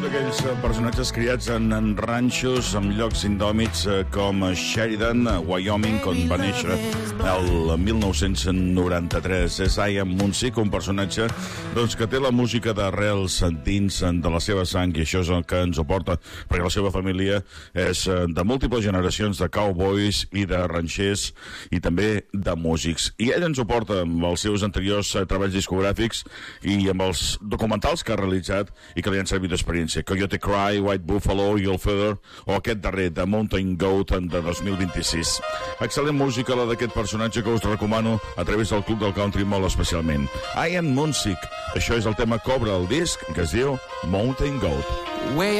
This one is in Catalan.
Aquells personatges criats en ranxos, en llocs indòmits com Sheridan, Wyoming, on va néixer el 1993. És Ian Munsick, un personatge que té la música d'arrels dins de la seva sang, i això és el que ens ho porta, perquè la seva família és de múltiples generacions de cowboys i de ranxers i també de músics. I ell ens ho porta amb els seus anteriors treballs discogràfics i amb els documentals que ha realitzat i que li han servit d'experiència. Coyote Cry, White Buffalo, Eagle Feather, o aquest darrer, The Mountain Goat, de 2026. Excel·lent música, la d'aquest personatge, que us recomano a través del Club del Country molt especialment. Ian Munsick, això és el tema que obre el disc, que es diu Mountain Goat.